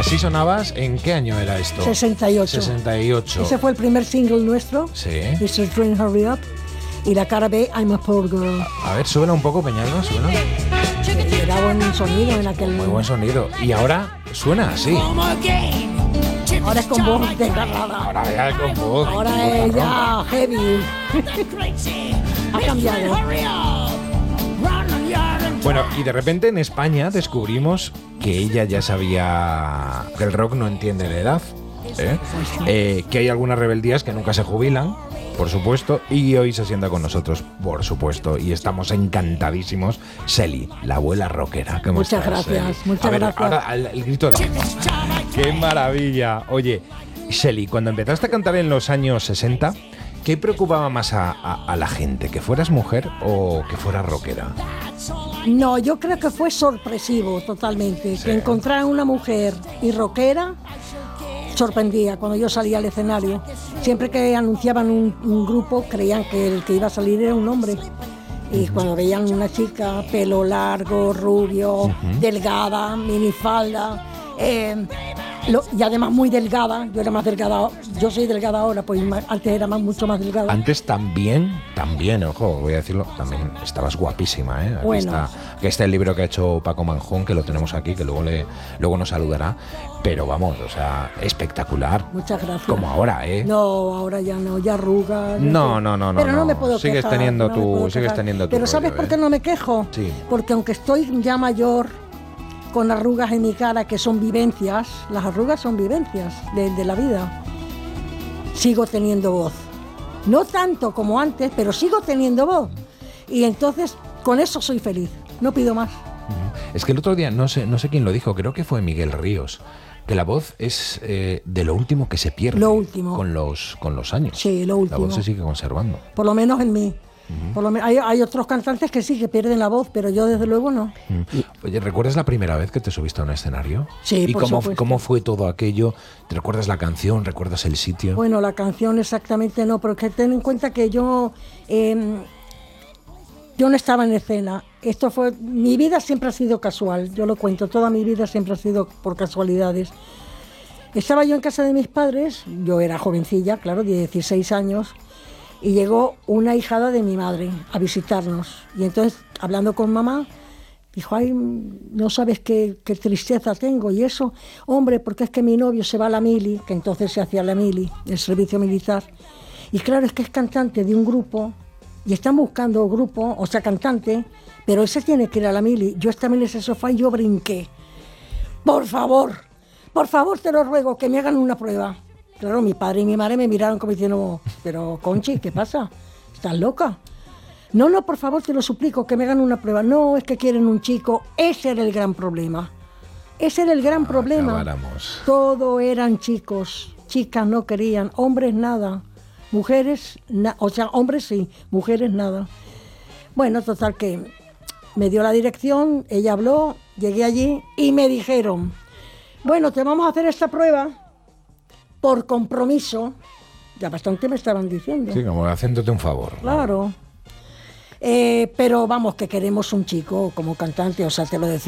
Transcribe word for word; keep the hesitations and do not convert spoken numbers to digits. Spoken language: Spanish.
así sonabas, ¿en qué año era esto? sesenta y ocho. sesenta y ocho. Ese fue el primer single nuestro. Sí. mister Train Hurry Up. Y la cara B, I'm a Poor Girl. A ver, súbela un poco, Peñalba, súbela. Era buen sonido en aquel Muy buen sonido. Y ahora suena así. Ahora es con voz desgarrada. Ahora ya con voz. Ahora es ya heavy. Ha cambiado. Bueno, y de repente en España descubrimos que ella ya sabía que el rock no entiende de edad, ¿eh? Eh, que hay algunas rebeldías que nunca se jubilan, por supuesto, y hoy se sienta con nosotros, por supuesto, y estamos encantadísimos. Sely, la abuela rockera. ¿Cómo Muchas estás, gracias, Sely? muchas A ver, gracias. Ahora el, el grito de... ¡Qué maravilla! Oye, Sely, cuando empezaste a cantar en los años sesenta, ¿qué preocupaba más a, a, a la gente? ¿Que fueras mujer o que fueras rockera? No, yo creo que fue sorpresivo totalmente. Sí. Que encontrar una mujer y rockera sorprendía cuando yo salía al escenario. Siempre que anunciaban un, un grupo, creían que el que iba a salir era un hombre. Y cuando veían una chica, pelo largo, rubio, uh-huh. delgada, minifalda, eh, lo, y además muy delgada, yo era más delgada, yo soy delgada ahora, pues antes era más, mucho más delgada. Antes también, también, ojo, voy a decirlo, también estabas guapísima, ¿eh? Aquí bueno. está, aquí está el libro que ha hecho Paco Manjón, que lo tenemos aquí, que luego, le, luego nos saludará, pero vamos, o sea, espectacular. Muchas gracias. Como ahora, ¿eh? No, ahora ya no, ya arrugas. No, no, no, no. Pero no, no. me puedo sigues quejar. Teniendo no tu, puedo sigues quejar. teniendo tu Pero rollo, ¿sabes ¿eh? por qué no me quejo? Sí. Porque aunque estoy ya mayor, con arrugas en mi cara, que son vivencias, las arrugas son vivencias de, de la vida, sigo teniendo voz. No tanto como antes, pero sigo teniendo voz. Y entonces, con eso soy feliz. No pido más. Es que el otro día, no sé, no sé quién lo dijo, creo que fue Miguel Ríos, que la voz es eh, de lo último que se pierde. Lo último. Con los, con los años. Sí, lo último. La voz se sigue conservando. Por lo menos en mí. Uh-huh. Por lo menos, hay, hay otros cantantes que sí, que pierden la voz, pero yo desde luego no. Uh-huh. Oye, ¿recuerdas la primera vez que te subiste a un escenario? Sí, ¿Y por cómo, supuesto. cómo fue todo aquello? ¿Te recuerdas la canción? ¿Recuerdas el sitio? Bueno, la canción exactamente no, pero que ten en cuenta que yo... Eh, Yo no estaba en escena. Esto fue, mi vida siempre ha sido casual, yo lo cuento, toda mi vida siempre ha sido por casualidades. Estaba yo en casa de mis padres, yo era jovencilla, claro, de dieciséis años, y llegó una ahijada de mi madre a visitarnos. Y entonces, hablando con mamá, dijo, ay, no sabes qué, qué tristeza tengo. Y eso, hombre, porque es que mi novio se va a la mili, que entonces se hacía la mili, el servicio militar. Y claro, es que es cantante de un grupo, y están buscando grupo, o sea, cantante, pero ese tiene que ir a la mili. Yo estaba en ese sofá y yo brinqué. Por favor, por favor, te lo ruego, que me hagan una prueba. Claro, mi padre y mi madre me miraron como diciendo, pero Conchi, ¿qué pasa? ¿Estás loca? No, no, por favor, te lo suplico, que me hagan una prueba. No, es que quieren un chico. Ese era el gran problema. Ese era el gran no, problema. Acabáramos. Todo eran chicos, chicas no querían, hombres nada. Mujeres, na- o sea, hombres sí, mujeres nada. Bueno, total que me dio la dirección, ella habló, llegué allí y me dijeron, bueno, te vamos a hacer esta prueba por compromiso. Ya bastante me estaban diciendo. Sí, como haciéndote un favor. Claro. Eh, pero vamos, que queremos un chico como cantante, o sea, te lo decía.